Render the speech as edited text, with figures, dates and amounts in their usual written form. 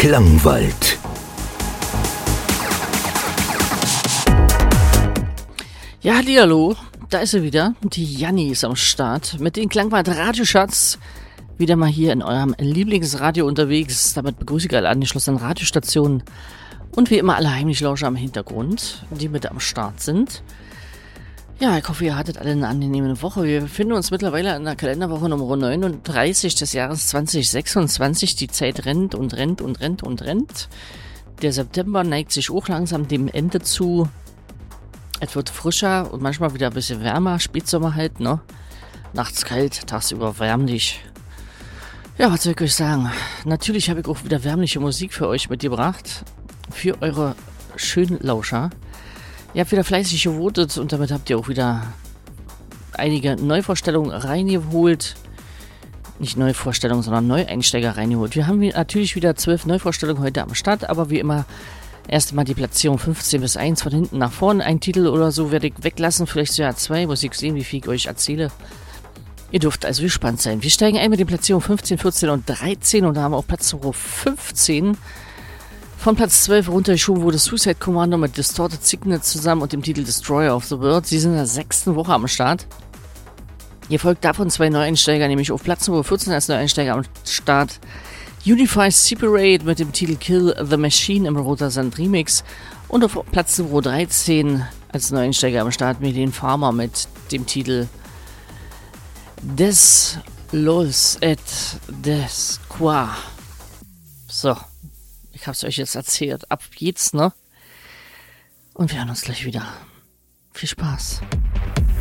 Klangwald. Ja, hallihallo, da ist sie wieder. Die Janni ist am Start mit den Klangwald-Radioschatz. Wieder mal hier in eurem Lieblingsradio unterwegs. Damit begrüße ich alle angeschlossenen Radiostationen. Und wie immer alle Heimlichlauscher am Hintergrund, die mit am Start sind. Ja, ich hoffe, ihr hattet alle eine angenehme Woche. Wir befinden uns mittlerweile in der Kalenderwoche Nummer 39 des Jahres 2026. Die Zeit rennt und rennt und rennt und rennt. Der September neigt sich auch langsam dem Ende zu. Es wird frischer und manchmal wieder ein bisschen wärmer. Spätsommer halt, ne? Nachts kalt, tagsüber wärmlich. Ja, was soll ich euch sagen? Natürlich habe ich auch wieder wärmliche Musik für euch mitgebracht. Für eure schönen Lauscher. Ihr habt wieder fleißig gewotet und damit habt ihr auch wieder einige Neuvorstellungen reingeholt. Nicht Neuvorstellungen, sondern Neueinsteiger reingeholt. Wir haben natürlich wieder 12 Neuvorstellungen heute am Start, aber wie immer erst mal die Platzierung 15 bis 1 von hinten nach vorne. Ein Titel oder so werde ich weglassen, vielleicht sogar 2, muss ich sehen, wie viel ich euch erzähle. Ihr dürft also gespannt sein. Wir steigen ein mit den Platzierungen 15, 14 und 13 und da haben wir auf Platz 15 von Platz 12 runtergeschoben wurde Suicide Commando mit Distorted Signet zusammen und dem Titel Destroyer of the World. Sie sind in der 6. Woche am Start. Ihr folgt davon 2 Neueinsteiger, nämlich auf Platz 14 als Neueinsteiger am Start Unify Separate mit dem Titel Kill the Machine im Roter Sand Remix und auf Platz 13 als Neueinsteiger am Start Medin Farmer mit dem Titel Des Los et des Qua. So, ich hab's euch jetzt erzählt. Ab geht's, ne? Und wir hören uns gleich wieder. Viel Spaß.